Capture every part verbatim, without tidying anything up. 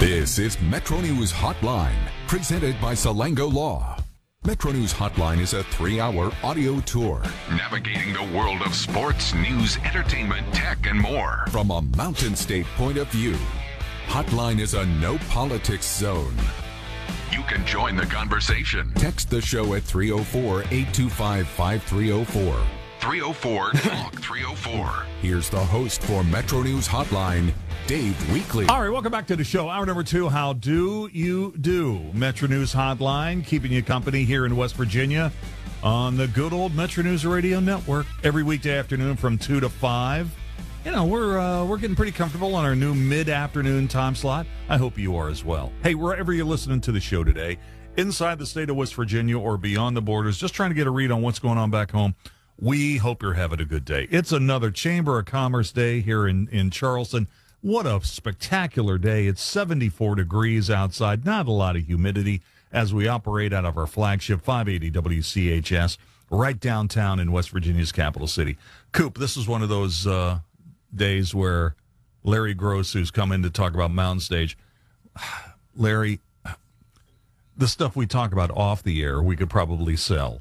This is Metro News Hotline, presented by Salango Law. Metro News Hotline is a three-hour audio tour navigating the world of sports, news, entertainment, tech, and more from a Mountain State point of view. Hotline is a no-politics zone. You can join the conversation. Text the show at three oh four, eight two five, five three oh four. three oh four, talk three oh four. Here's the host for Metro News Hotline, Dave Weekley. All right, welcome back to the show. Hour number two, How Do You Do? Metro News Hotline, keeping you company here in West Virginia on the good old Metro News Radio Network every weekday afternoon from two to five. You know, we're uh, we're getting pretty comfortable on our new mid-afternoon time slot. I hope you are as well. Hey, wherever you're listening to the show today, inside the state of West Virginia or beyond the borders, just trying to get a read on what's going on back home, we hope you're having a good day. It's another Chamber of Commerce day here in, in Charleston. What a spectacular day. It's seventy-four degrees outside, not a lot of humidity as we operate out of our flagship five eighty W C H S right downtown in West Virginia's capital city. Coop, this is one of those uh, days where Larry Gross, who's come in to talk about Mountain Stage, Larry, the stuff we talk about off the air, we could probably sell.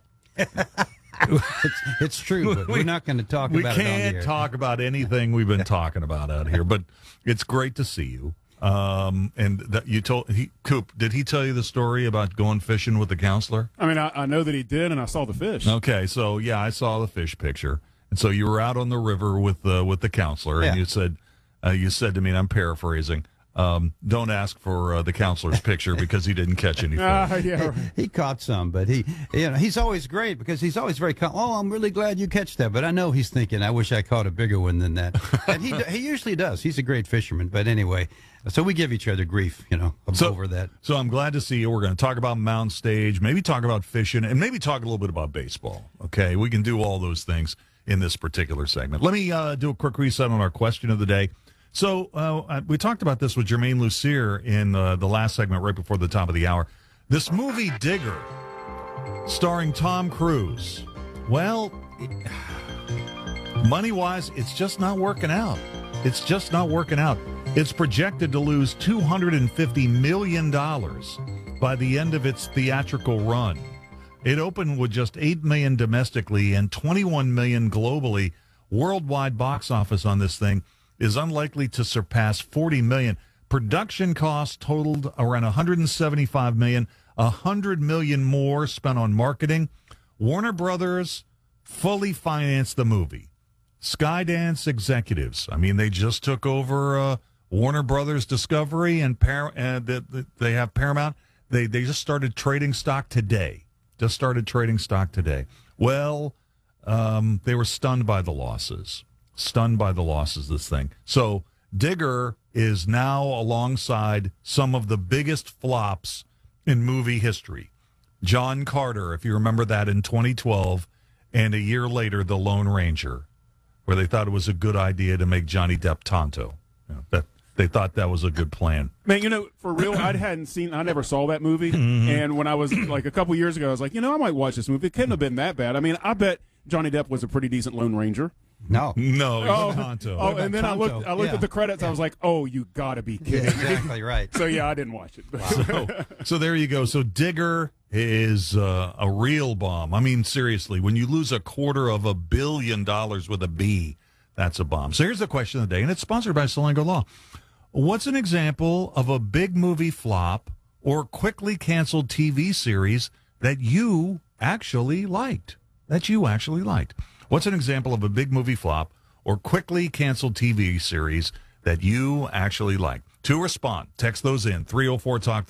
it's, it's true, but we're not going to talk we about it on the air. We can't talk about anything we've been talking about out here, but it's great to see you. Um, and that you told he Coop, did he tell you the story about going fishing with the counselor? I mean, I, I know that he did, and I saw the fish. Okay, so yeah, I saw the fish picture, and so you were out on the river with the uh, with the counselor, yeah. and you said uh, you said to me, and I'm paraphrasing. Um, don't ask for uh, the counselor's picture because he didn't catch anything. Uh, yeah, right. he, he caught some, but he, you know, he's always great because he's always very. Com- oh, I'm really glad you catch that, but I know he's thinking, I wish I caught a bigger one than that. And he he usually does. He's a great fisherman, but anyway, so we give each other grief, you know, so, over that. So I'm glad to see you. We're going to talk about Mountain Stage, maybe talk about fishing, and maybe talk a little bit about baseball. Okay, we can do all those things in this particular segment. Let me uh, do a quick reset on our question of the day. So uh, we talked about this with Jermaine Lucier in uh, the last segment right before the top of the hour. This movie, Digger, starring Tom Cruise. Well, money-wise, it's just not working out. It's just not working out. It's projected to lose two hundred fifty million dollars by the end of its theatrical run. It opened with just eight million dollars domestically and twenty-one million dollars globally. Worldwide box office on this thing is unlikely to surpass forty million dollars. Production costs totaled around one hundred seventy-five million dollars, one hundred million dollars more spent on marketing. Warner Brothers fully financed the movie. Skydance executives, I mean, they just took over uh, Warner Brothers Discovery, and Par- uh, they, they have Paramount. They, they just started trading stock today. Just started trading stock today. Well, um, they were stunned by the losses. Stunned by the losses, this thing. So Digger is now alongside some of the biggest flops in movie history. John Carter, if you remember that, in twenty twelve, and a year later, The Lone Ranger, where they thought it was a good idea to make Johnny Depp Tonto. You know, that they thought that was a good plan. Man, you know, for real, I hadn't seen, I never saw that movie. Mm-hmm. And when I was like a couple years ago, I was like, you know, I might watch this movie. It couldn't have been that bad. I mean, I bet Johnny Depp was a pretty decent Lone Ranger. No. No, he's Oh, Tonto. oh and then Tonto? I looked I looked Yeah. at the credits. I was like, oh, you got to be kidding Yeah, me. exactly right. So, yeah, I didn't watch it. So, so there you go. So Digger is uh, a real bomb. I mean, seriously, when you lose a quarter of a billion dollars with a B, that's a bomb. So here's the question of the day, and it's sponsored by Salango Law. What's an example of a big movie flop or quickly canceled T V series that you actually liked? That you actually liked. What's an example of a big movie flop or quickly canceled T V series that you actually liked? To respond, text those in, three oh four talk